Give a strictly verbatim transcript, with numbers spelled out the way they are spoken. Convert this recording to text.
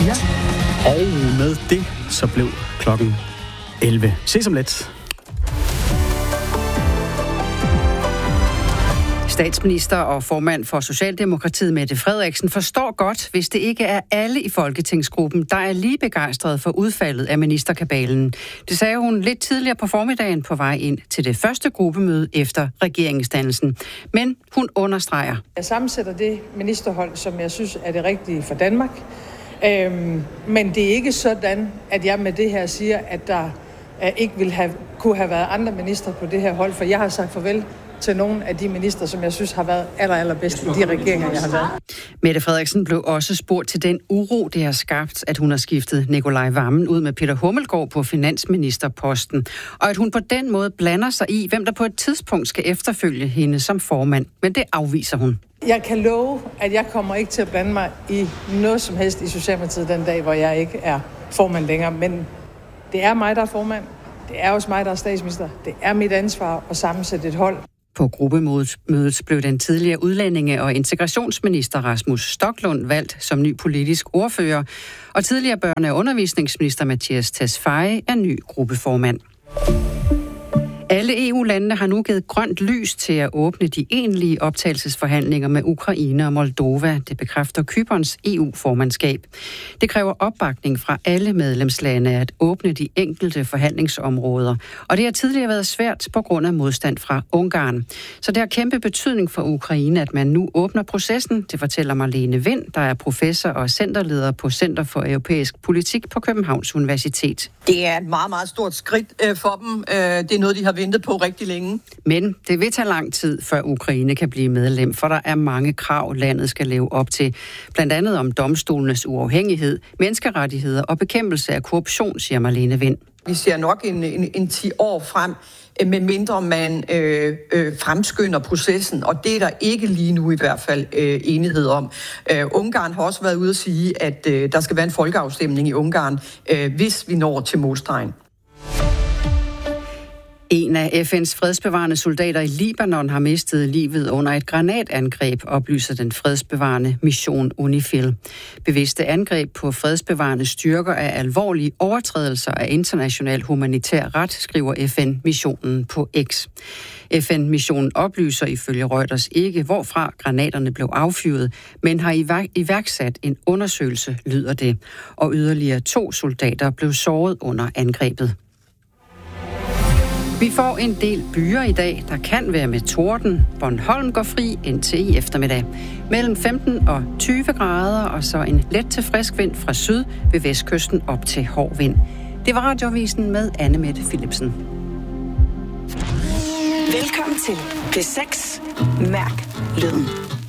Ja. Og med det, så blev klokken elleve. Ses om lidt. Statsminister og formand for Socialdemokratiet, Mette Frederiksen, forstår godt, hvis det ikke er alle i folketingsgruppen, der er lige begejstret for udfaldet af ministerkabalen. Det sagde hun lidt tidligere på formiddagen på vej ind til det første gruppemøde efter regeringsdannelsen. Men hun understreger. Jeg sammensætter det ministerhold, som jeg synes er det rigtige for Danmark. Øhm, men det er ikke sådan, at jeg med det her siger, at der ikke ville have, kunne have været andre ministre på det her hold, for jeg har sagt farvel til nogle af de ministre, som jeg synes har været aller, allerbedst i de regeringer, jeg har været. Mette Frederiksen blev også spurgt til den uro, det har skabt, at hun har skiftet Nikolaj Wammen ud med Peter Hummelgaard på finansministerposten, og at hun på den måde blander sig i, hvem der på et tidspunkt skal efterfølge hende som formand. Men det afviser hun. Jeg kan love, at jeg kommer ikke til at blande mig i noget som helst i Socialdemokratiet den dag, hvor jeg ikke er formand længere, men det er mig, der er formand. Det er også mig, der er statsminister. Det er mit ansvar at sammensætte et hold. På gruppemødet blev den tidligere udlændinge- og integrationsminister Rasmus Stoklund valgt som ny politisk ordfører, og tidligere børne- og undervisningsminister Mattias Tesfaye er ny gruppeformand. Alle E U-landene har nu givet grønt lys til at åbne de egentlige optagelsesforhandlinger med Ukraine og Moldova. Det bekræfter Cyperns E U-formandskab. Det kræver opbakning fra alle medlemslande at åbne de enkelte forhandlingsområder. Og det har tidligere været svært på grund af modstand fra Ungarn. Så det har kæmpe betydning for Ukraine, at man nu åbner processen. Det fortæller Marlene Vind, der er professor og centerleder på Center for Europæisk Politik på Københavns Universitet. Det er et meget, meget stort skridt øh, for dem. Øh, det er noget, de har ventet på rigtig længe. Men det vil tage lang tid, før Ukraine kan blive medlem, for der er mange krav, landet skal leve op til. Blandt andet om domstolenes uafhængighed, menneskerettigheder og bekæmpelse af korruption, siger Marlene Vind. Vi ser nok en, en, en ti år frem, med mindre man øh, øh, fremskynder processen, og det er der ikke lige nu i hvert fald øh, enighed om. Øh, Ungarn har også været ude at sige, at øh, der skal være en folkeafstemning i Ungarn, øh, hvis vi når til målstregen. En af F N's fredsbevarende soldater i Libanon har mistet livet under et granatangreb, oplyser den fredsbevarende mission UNIFIL. Bevidste angreb på fredsbevarende styrker er alvorlige overtrædelser af international humanitær ret, skriver F N-missionen på X. F N-missionen oplyser ifølge Reuters ikke, hvorfra granaterne blev affyret, men har iværksat en undersøgelse, lyder det. Og yderligere to soldater blev såret under angrebet. Vi får en del byer i dag, der kan være med torden. Bornholm går fri indtil i eftermiddag. Mellem femten og tyve grader, og så en let til frisk vind fra syd ved vestkysten op til hård vind. Det var Radioavisen med Anne Mette Philipsen. Velkommen til P seks. Mærk lyden.